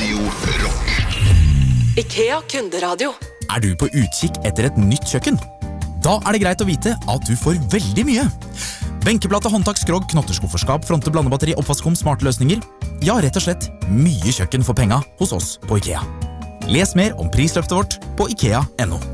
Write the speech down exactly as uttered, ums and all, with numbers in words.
Radio Rock. IKEA kunderadio. Er du på utkikk etter et nytt kjøkken? Da er det greit å vite at du får veldig mye. Benkeplate, håndtak, skrog, knotterskufferskap, fronte, blandebatteri, oppvaskom, smarte løsninger. Ja, rett og slett mye kjøkken for penga hos oss på IKEA. Les mer om prisløftet vårt på ikea punktum no.